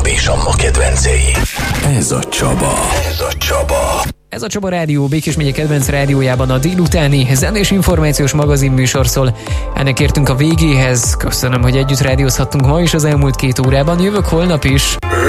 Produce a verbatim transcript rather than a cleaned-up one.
és a ma kedvencei. Ez a Csaba. Ez a Csaba. Ez a Csaba Rádió Békés megye kedvenc rádiójában a délutáni zenés információs magazin műsor szól. Ennek értünk a végéhez. Köszönöm, hogy együtt rádiózhattunk ma is az elmúlt két órában. Jövök holnap is.